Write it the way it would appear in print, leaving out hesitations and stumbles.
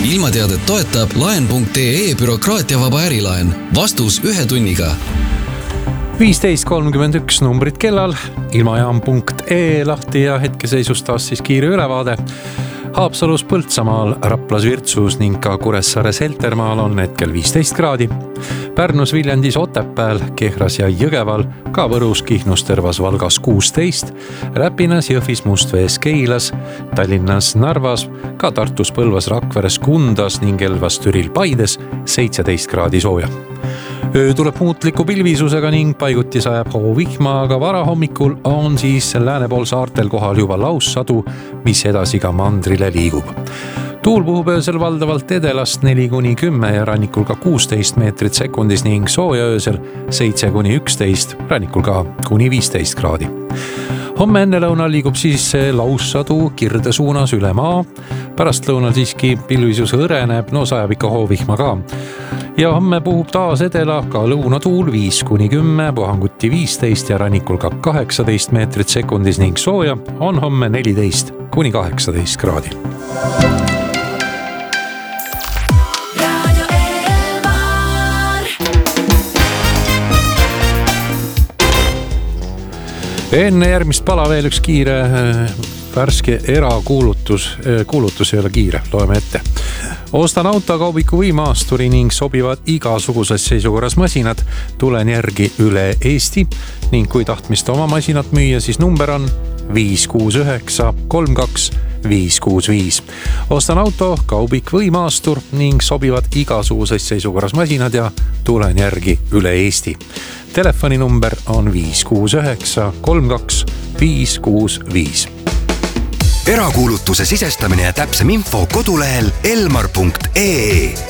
Ilmateadet toetab laen.ee bürokraatiavaba ärilaen. Vastus 1 tunniga. 15.31 numbrid kellal, ilmajaam.ee lahti ja hetkeseisust taas siis kiire ülevaade. Haapsalus, Põltsamaal, Raplas, Virtsus ning ka Kuressaare Seltermaal on hetkel 15 kraadi. Pärnus, Viljandis, Otepääl, Kehras ja Jõgeval, ka Võrus, Kihnus, Tervas, Valgas 16, Räpinas, Jõhvis, Mustvees, Keilas, Tallinnas, Narvas, ka Tartus, Põlvas, Rakveres, Kundas ning Elvas, Türil, Paides 17 kraadi sooja. Öö tuleb muutliku pilvisusega ning paiguti sajab hoovihma, aga varahommikul on siis läänepool saartel kohal juba laussadu, mis edasi ka mandrile liigub. Tuul puhub öösel valdavalt edelast 4-10 ja rannikul ka 16 meetrit sekundis ning sooja öösel 7-11, rannikul ka kuni 15 kraadi. Homme enne lõunal liigub siis laussadu kirde suunas üle maa. Pärast lõunal siiski pilvisus õreneb, sajab ikka hoovihma ka. Ja homme puhub taas edela ka lõunatuul 5-10, puhanguti 15 ja rannikul ka 18 meetrit sekundis ning sooja on homme 14-18 kraadi. Enne järgmist pala veel üks kiire värske kuulutus ei ole kiire, loeme ette. Ostan autokaubiku või maasturi ning sobivad igasuguses seisukorras masinad, tulen järgi üle Eesti ning kui tahtmist oma masinat müüa, siis number on 569 32 565. Ostan auto, kaubik või maastur ning sobivad igasuguses seisukorras masinad ja tulen järgi üle Eesti. Telefoninumber on 569 32 565. Erakuulutuse sisestamine ja täpsem info kodulehel elmar.ee.